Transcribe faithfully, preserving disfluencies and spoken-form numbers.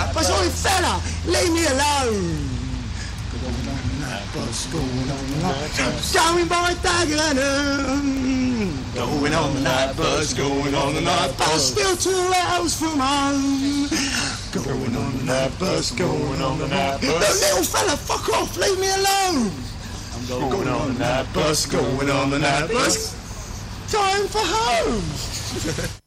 But sorry, fella, leave me alone. Bus going on the night bus, going by Dagenham. Going on the night bus, going on the night bus, still two hours from home. Going on the night bus, going on the night bus. No, little fella, fuck off, leave me alone. I'm going on the night bus, going on the night bus. Time for home.